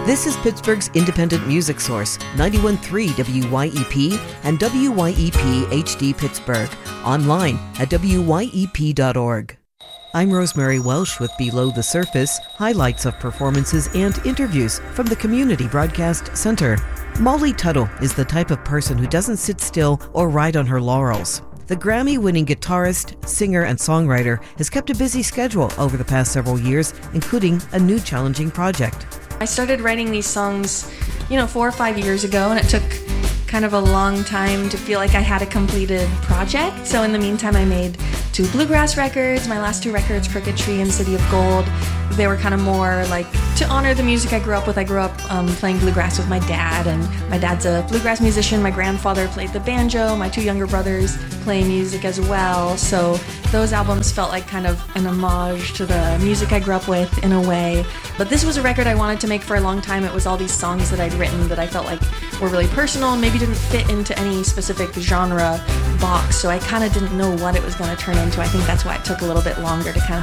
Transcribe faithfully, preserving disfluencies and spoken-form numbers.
This is Pittsburgh's independent music source, ninety-one point three W Y E P and W Y E P H D Pittsburgh, online at W Y E P dot org. I'm Rosemary Welsh with Below the Surface, highlights of performances and interviews from the Community Broadcast Center. Molly Tuttle is the type of person who doesn't sit still or ride on her laurels. The Grammy-winning guitarist, singer, and songwriter has kept a busy schedule over the past several years, including a new challenging project. I started writing these songs, you know, four or five years ago, and it took kind of a long time to feel like I had a completed project. So in the meantime, I made two bluegrass records. My last two records, Crooked Tree and City of Gold, they were kind of more like to honor the music I grew up with. I grew up um, playing bluegrass with my dad, and my dad's a bluegrass musician. My grandfather played the banjo. My two younger brothers play music as well. So those albums felt like kind of an homage to the music I grew up with in a way. But this was a record I wanted to make for a long time. It was all these songs that I'd written that I felt like were really personal and maybe didn't fit into any specific genre box. So I kind of didn't know what it was going to turn into. I think that's why it took a little bit longer to kind of